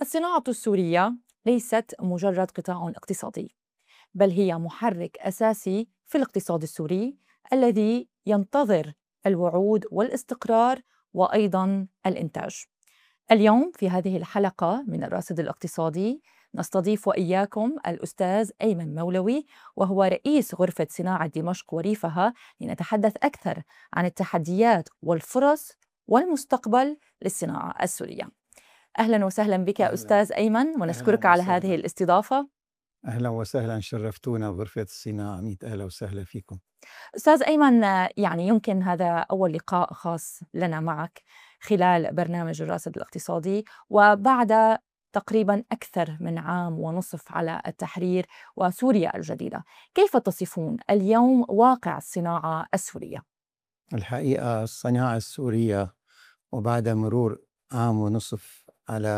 الصناعة السورية ليست مجرد قطاع اقتصادي، بل هي محرك أساسي في الاقتصاد السوري الذي ينتظر الوعود والاستقرار وأيضا الإنتاج. اليوم في هذه الحلقة من الراصد الاقتصادي نستضيف وإياكم الأستاذ أيمن مولوي، وهو رئيس غرفة صناعة دمشق وريفها، لنتحدث أكثر عن التحديات والفرص والمستقبل للصناعة السورية. أهلا وسهلا بك أهلا أستاذ أيمن، أهلا ونشكرك على هذه وسهلا. الاستضافة. أهلا وسهلا، شرفتونا بغرفة الصناعة. أهلا وسهلا فيكم. أستاذ أيمن، يعني يمكن هذا أول لقاء خاص لنا معك خلال برنامج الراصد الاقتصادي، وبعد تقريبا أكثر من عام ونصف على التحرير وسوريا الجديدة، كيف تصفون اليوم واقع الصناعة السورية؟ الحقيقة الصناعة السورية وبعد مرور عام ونصف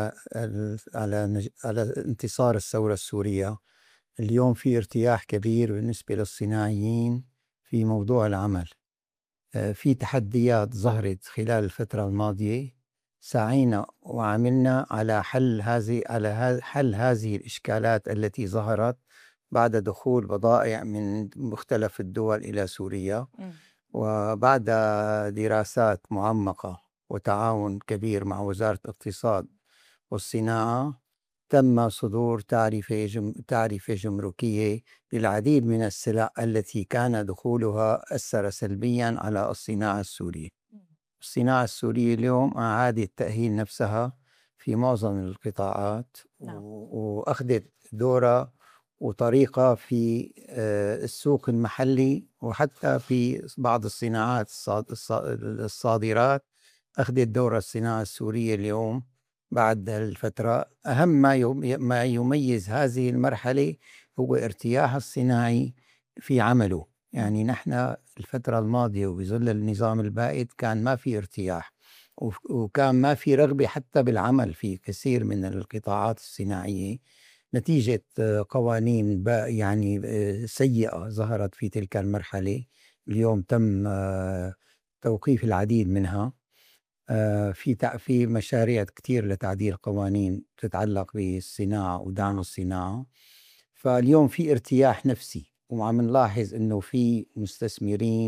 على انتصار الثورة السورية، اليوم في ارتياح كبير بالنسبة للصناعيين في موضوع العمل. في تحديات ظهرت خلال الفترة الماضية، سعينا وعملنا على حل هذه الإشكالات التي ظهرت بعد دخول بضائع من مختلف الدول إلى سوريا، وبعد دراسات معمقة وتعاون كبير مع وزارة الاقتصاد والصناعة تم صدور تعرفة جمركية للعديد من السلع التي كان دخولها أثر سلبيا على الصناعة السورية. الصناعة السورية اليوم أعادت تأهيل نفسها في معظم القطاعات، نعم. وأخذت دورها وطريقة في السوق المحلي، وحتى في بعض الصناعات الصادرات أخذت دور الصناعة السورية اليوم بعد الفترة. أهم ما يميز هذه المرحلة هو ارتياح الصناعي في عمله. يعني نحن الفترة الماضية وبظل النظام البائد كان ما في ارتياح، وكان ما في رغبة حتى بالعمل في كثير من القطاعات الصناعية نتيجة قوانين يعني سيئة ظهرت في تلك المرحلة. اليوم تم توقيف العديد منها. في مشاريع كتير لتعديل قوانين تتعلق بالصناعة ودعم الصناعة. فاليوم في ارتياح نفسي، وعم نلاحظ انه في مستثمرين